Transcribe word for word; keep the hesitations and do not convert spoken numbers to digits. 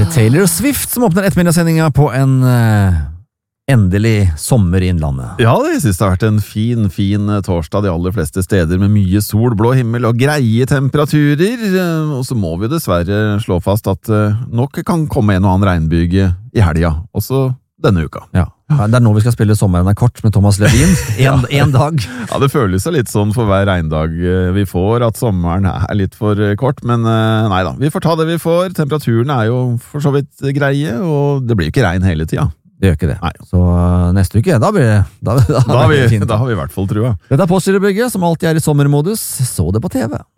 Taylor Swift som åpner ettermiddagssendinga på en uh, endelig sommer i innlandet. Ja, jeg synes det har vært en fin, fin torsdag de aller fleste steder med mye sol, blå himmel og greie temperaturer. Og så må vi dessverre slå fast at uh, nok kan komme en og annen regnbyge i helga, også denne uka. Ja. Det er nå vi skal spille Sommeren er kort med Thomas Ledin. En, ja. en dag. Ja, det føles jo litt sånn for hver regndag vi får, at sommeren er litt for kort, men nei da, vi får ta det vi får. Temperaturen er jo for så vidt greie, og det blir jo ikke regn hele tida. Det gjør ikke det. Nei. Så uh, neste uke, da blir det da, da, da, har vi, da har vi i hvert fall trua. Dette er Postgirobygget, som alltid er i sommermodus. Så det på T V.